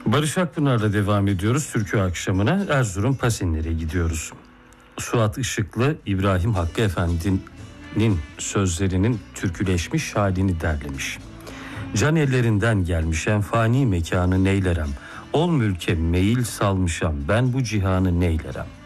Barış Akpınar'la devam ediyoruz. Türkü akşamına Erzurum Pasinler'e gidiyoruz. Suat Işıklı, İbrahim Hakkı Efendi'nin sözlerinin türküleşmiş halini derlemiş. Can ellerinden gelmişem, fani mekanı neylerem. Ol mülke meyil salmışam, ben bu cihanı neylerem.